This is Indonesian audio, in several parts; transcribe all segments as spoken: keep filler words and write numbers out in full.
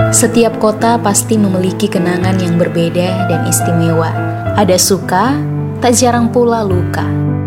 Setiap kota pasti memiliki kenangan yang berbeda dan istimewa. Ada suka, tak jarang pula luka.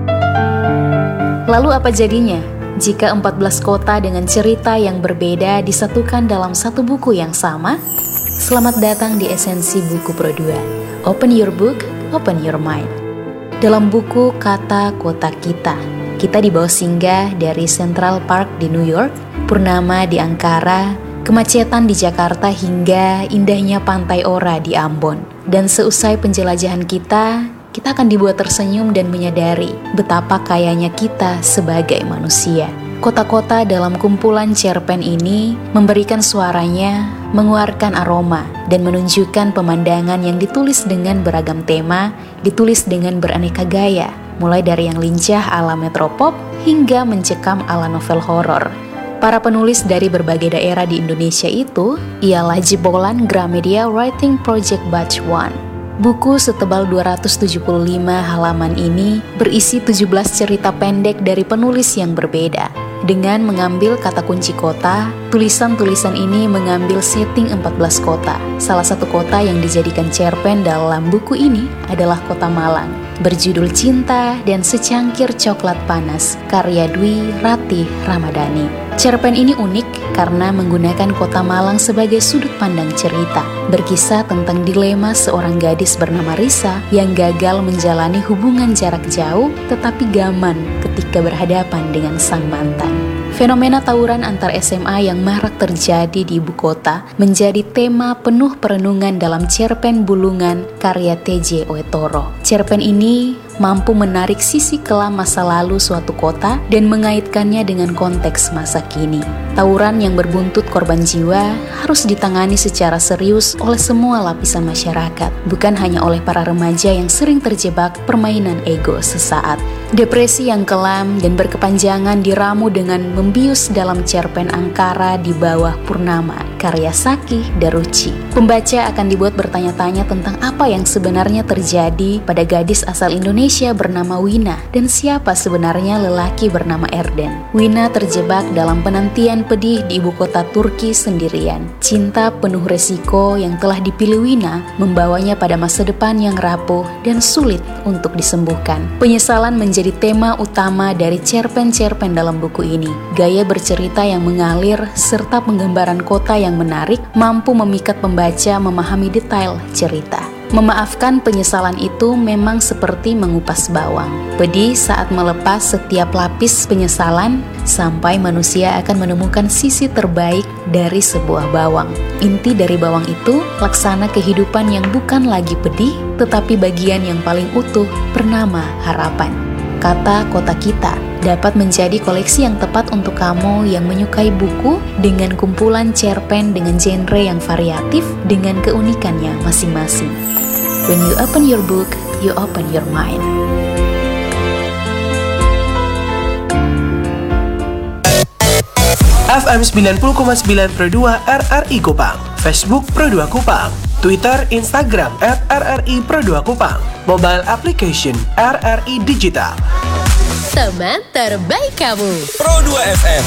Lalu apa jadinya jika empat belas kota dengan cerita yang berbeda disatukan dalam satu buku yang sama? Selamat datang di Esensi Buku Pro dua. Open your book, open your mind. Dalam buku Kata Kota Kita, kita dibawa singgah dari Central Park di New York, Purnama di Ankara, kemacetan di Jakarta hingga indahnya Pantai Ora di Ambon. Dan seusai penjelajahan kita, kita akan dibuat tersenyum dan menyadari betapa kayanya kita sebagai manusia. Kota-kota dalam kumpulan cerpen ini memberikan suaranya, mengeluarkan aroma, dan menunjukkan pemandangan yang ditulis dengan beragam tema, ditulis dengan beraneka gaya, mulai dari yang lincah ala metropop hingga mencekam ala novel horor. Para penulis dari berbagai daerah di Indonesia itu ialah jebolan Gramedia Writing Project Batch one. Buku setebal dua ratus tujuh puluh lima halaman ini berisi tujuh belas cerita pendek dari penulis yang berbeda. Dengan mengambil kata kunci kota, tulisan-tulisan ini mengambil setting empat belas kota. Salah satu kota yang dijadikan cerpen dalam buku ini adalah Kota Malang, berjudul Cinta dan Secangkir Coklat Panas, karya Dwi Ratih Ramadhani. Cerpen ini unik karena menggunakan Kota Malang sebagai sudut pandang cerita, berkisah tentang dilema seorang gadis bernama Risa yang gagal menjalani hubungan jarak jauh tetapi gaman ketika berhadapan dengan sang mantan. Fenomena tawuran antar S M A yang marak terjadi di ibu kota menjadi tema penuh perenungan dalam cerpen Bulungan karya T J Oetoro. Cerpen ini mampu menarik sisi kelam masa lalu suatu kota dan mengaitkannya dengan konteks masa kini. Tawuran yang berbuntut korban jiwa harus ditangani secara serius oleh semua lapisan masyarakat, bukan hanya oleh para remaja yang sering terjebak permainan ego sesaat. Depresi yang kelam dan berkepanjangan diramu dengan membius dalam cerpen Angkara di Bawah Purnama, karya Saki Daruchi. Pembaca akan dibuat bertanya-tanya tentang apa yang sebenarnya terjadi pada gadis asal Indonesia bernama Wina dan siapa sebenarnya lelaki bernama Erden. Wina terjebak dalam penantian pedih di ibu kota Turki sendirian. Cinta penuh resiko yang telah dipilih Wina membawanya pada masa depan yang rapuh dan sulit untuk disembuhkan. Penyesalan menjadi tema utama dari cerpen-cerpen dalam buku ini. Gaya bercerita yang mengalir serta penggambaran kota yang menarik mampu memikat pembaca memahami detail cerita. Memaafkan penyesalan itu memang seperti mengupas bawang. Pedih saat melepas setiap lapis penyesalan sampai manusia akan menemukan sisi terbaik dari sebuah bawang. Inti dari bawang itu laksana kehidupan yang bukan lagi pedih, tetapi bagian yang paling utuh bernama harapan. Kata Kota Kita dapat menjadi koleksi yang tepat untuk kamu yang menyukai buku dengan kumpulan cerpen dengan genre yang variatif dengan keunikannya masing-masing. When you open your book, you open your mind. F M sembilan puluh koma sembilan Pro dua R R I Kupang, Facebook Pro dua Kupang, Twitter, Instagram at R R I Pro dua Kupang, mobile application R R I Digital. Teman terbaik kamu, Pro dua F M.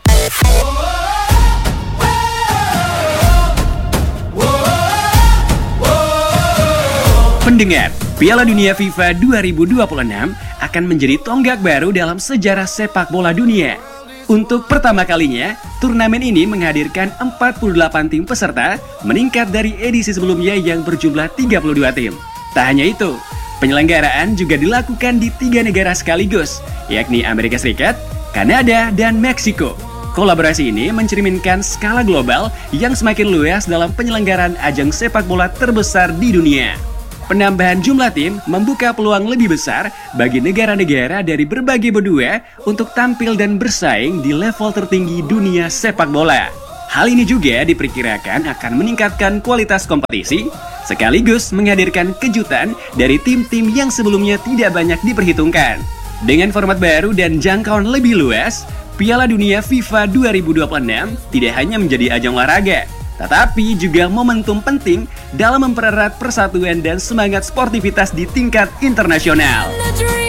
Pendengar, Piala Dunia FIFA dua ribu dua puluh enam akan menjadi tonggak baru dalam sejarah sepak bola dunia. Untuk pertama kalinya, turnamen ini menghadirkan empat puluh delapan tim peserta, meningkat dari edisi sebelumnya yang berjumlah tiga puluh dua tim. Tak hanya itu, penyelenggaraan juga dilakukan di tiga negara sekaligus, yakni Amerika Serikat, Kanada, dan Meksiko. Kolaborasi ini mencerminkan skala global yang semakin luas dalam penyelenggaraan ajang sepak bola terbesar di dunia. Penambahan jumlah tim membuka peluang lebih besar bagi negara-negara dari berbagai benua untuk tampil dan bersaing di level tertinggi dunia sepak bola. Hal ini juga diperkirakan akan meningkatkan kualitas kompetisi, sekaligus menghadirkan kejutan dari tim-tim yang sebelumnya tidak banyak diperhitungkan. Dengan format baru dan jangkauan lebih luas, Piala Dunia FIFA dua ribu dua puluh enam tidak hanya menjadi ajang olahraga, tetapi juga momentum penting dalam mempererat persatuan dan semangat sportivitas di tingkat internasional.